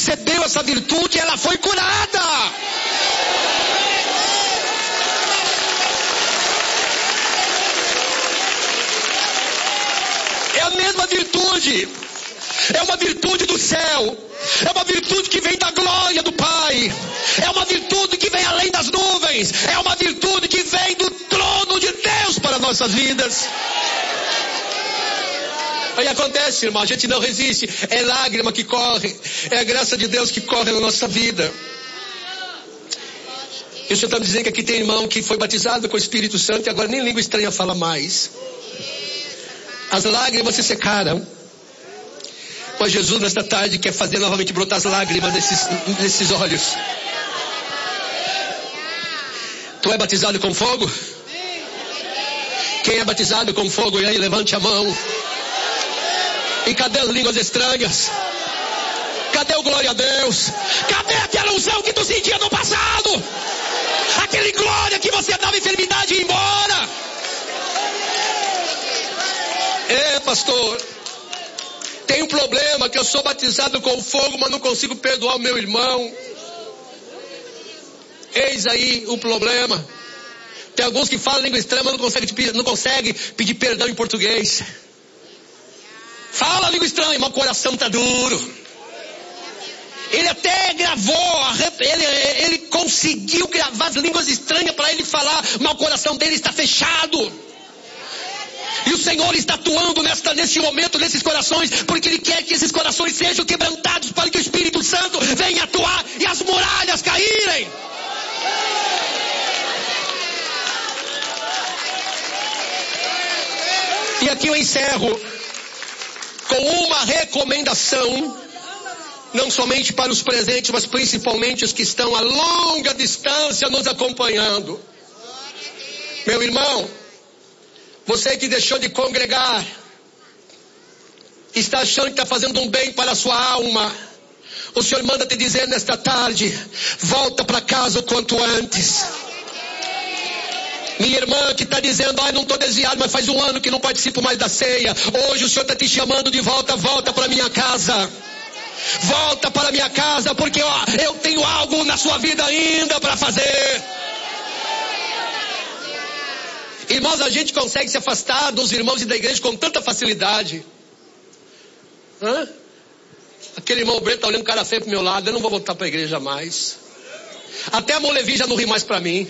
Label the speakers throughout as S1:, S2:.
S1: recebeu essa virtude, ela foi curada. É a mesma virtude. É uma virtude do céu. É uma virtude que vem da glória do Pai. É uma virtude que vem além das nuvens. É uma virtude que vem do trono de Deus para nossas vidas. Aí acontece, irmão, a gente não resiste. É lágrima que corre. É a graça de Deus que corre na nossa vida. E o Senhor está me dizendo que aqui tem irmão que foi batizado com o Espírito Santo e agora nem língua estranha fala mais. As lágrimas se secaram. Mas Jesus nesta tarde quer fazer novamente brotar as lágrimas nesses olhos. Tu é batizado com fogo? Quem é batizado com fogo, e aí levante a mão. E cadê as línguas estranhas? Cadê o glória a Deus? Cadê aquela unção que tu sentia no passado? Aquele glória que você dava enfermidade e ia embora. Pastor, tem um problema que eu sou batizado com fogo, mas não consigo perdoar o meu irmão. Eis aí o problema. Tem alguns que falam língua estranha, mas não consegue pedir perdão em português. Fala língua estranha, mas o coração está duro. Ele até gravou, ele conseguiu gravar as línguas estranhas para ele falar, mas o coração dele está fechado. E o Senhor está atuando neste momento, nesses corações, porque Ele quer que esses corações sejam quebrantados para que o Espírito Santo venha atuar e as muralhas caírem. E aqui eu encerro com uma recomendação, não somente para os presentes, mas principalmente os que estão a longa distância nos acompanhando. Meu irmão, você que deixou de congregar, está achando que está fazendo um bem para a sua alma, o Senhor manda te dizer nesta tarde, volta para casa o quanto antes. Minha irmã que está dizendo, não estou desviado, mas faz um ano que não participo mais da ceia. Hoje o Senhor está te chamando de volta, volta para minha casa. Volta para minha casa, porque eu tenho algo na sua vida ainda para fazer. Irmãos, a gente consegue se afastar dos irmãos e da igreja com tanta facilidade. Aquele irmão Breno está olhando cara feio pro meu lado, eu não vou voltar para a igreja mais. Até a Molevi já não ri mais para mim.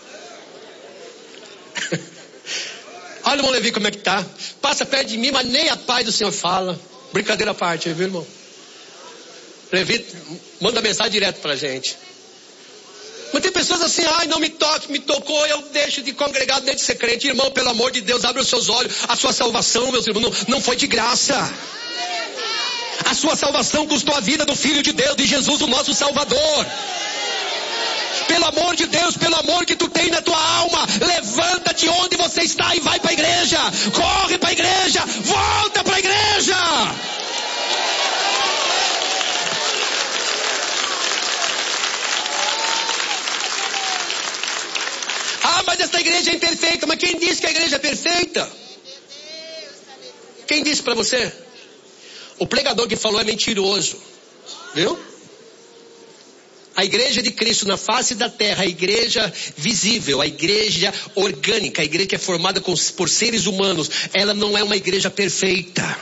S1: Olha o irmão Levi como é que tá. Passa perto de mim, mas nem a paz do Senhor fala. Brincadeira à parte, viu, irmão? Levi, manda mensagem direto pra gente. Mas tem pessoas assim, não me toque, me tocou, eu deixo de congregar, deixo de ser crente. Irmão, pelo amor de Deus, abre os seus olhos. A sua salvação, meus irmãos, não foi de graça. A sua salvação custou a vida do Filho de Deus, de Jesus, o nosso Salvador. Pelo amor de Deus, pelo amor que tu tem na tua alma, levanta de onde você está e vai para a igreja. Corre para a igreja, volta para a igreja. Mas essa igreja é imperfeita. Mas quem disse que a igreja é perfeita? Quem disse para você? O pregador que falou é mentiroso. Viu? A igreja de Cristo na face da terra, a igreja visível, a igreja orgânica, a igreja que é formada por seres humanos, ela não é uma igreja perfeita.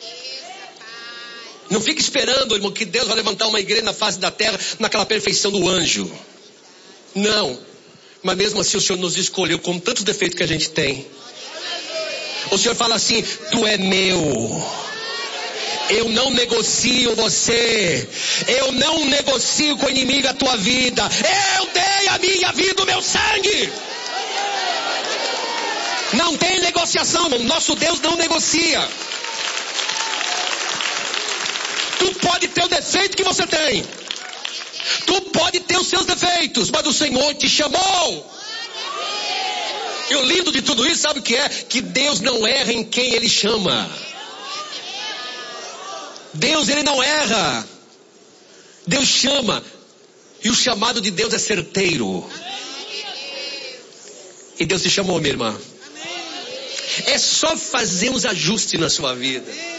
S1: Não fique esperando, irmão, que Deus vai levantar uma igreja na face da terra naquela perfeição do anjo. Não. Mas mesmo assim o Senhor nos escolheu com tantos defeitos que a gente tem. O Senhor fala assim, tu é meu. Eu não negocio você. Eu não negocio com o inimigo a tua vida. Eu dei a minha vida, o meu sangue. Não tem negociação. Nosso Deus não negocia. Tu pode ter o defeito que você tem. Tu pode ter os seus defeitos, mas o Senhor te chamou. E o lindo de tudo isso, sabe o que é? Que Deus não erra em quem Ele chama. Deus, Ele não erra. Deus chama. E o chamado de Deus é certeiro. E Deus te chamou, minha irmã. É só fazer uns ajustes na sua vida.